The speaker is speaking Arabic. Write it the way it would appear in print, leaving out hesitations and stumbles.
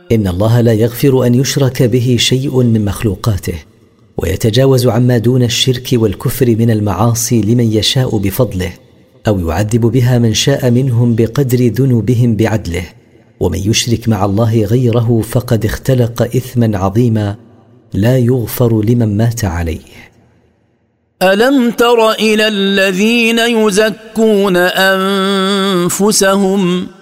إن الله لا يغفر أن يشرك به شيء من مخلوقاته، ويتجاوز عما دون الشرك والكفر من المعاصي لمن يشاء بفضله، أو يعذب بها من شاء منهم بقدر ذنوبهم بعدله. ومن يشرك مع الله غيره فقد اختلق إثما عظيما لا يغفر لمن مات عليه. ألم تر إلى الذين يزكون أنفسهم